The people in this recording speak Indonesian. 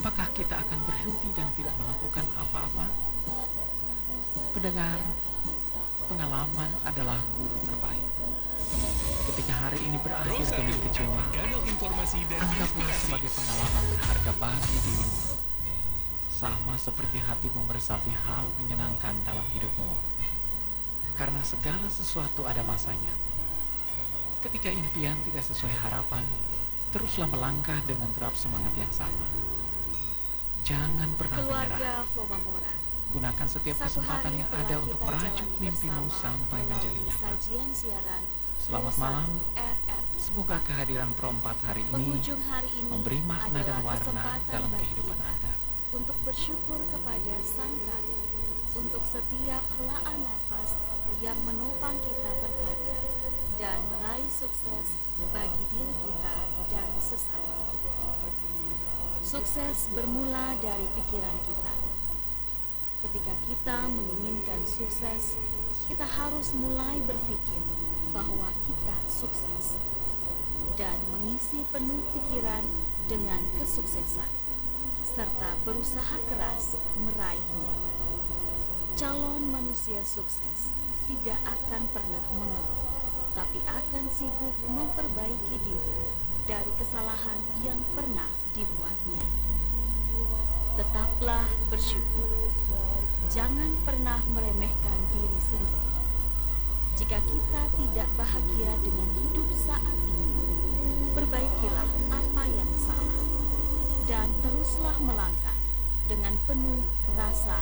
apakah kita akan berhenti dan tidak melakukan apa-apa? Pendengar, pengalaman adalah guru terbaik. Ketika hari ini berakhir Pro dengan 1, kecewa, kanal informasi dan anggaplah inspirasi. sebagai pengalaman berharga bagi dirimu. Sama seperti hatimu meresapi hal menyenangkan dalam hidupmu. Karena segala sesuatu ada masanya. Ketika impian tidak sesuai harapan, teruslah melangkah dengan terap semangat yang sama. Jangan pernah menyerah. Keluarga Flomamora, Gunakan setiap satu kesempatan hari yang telah ada untuk kita merajut jalani mimpimu bersama sampai menjadi melalui nyata. sajian siaran Selamat Pro malam. 1 RRI. Semoga kehadiran Pro 4 hari ini Penghujung hari ini memberi makna dan adalah warna kesempatan dalam bagi kehidupan kita Anda. untuk bersyukur kepada Sang Kali untuk setiap helaan nafas yang menopang kita berkarya dan meraih sukses bagi diri kita dan sesama. Sukses bermula dari pikiran kita. Ketika kita menginginkan sukses, kita harus mulai berpikir bahwa kita sukses dan mengisi penuh pikiran dengan kesuksesan serta berusaha keras meraihnya. Calon manusia sukses tidak akan pernah mengeluh, tapi akan sibuk memperbaiki diri dari kesalahan yang pernah dibuatnya. Tetaplah bersyukur. Jangan pernah meremehkan diri sendiri. Jika kita tidak bahagia dengan hidup saat ini, perbaikilah apa yang salah dan teruslah melangkah dengan penuh rasa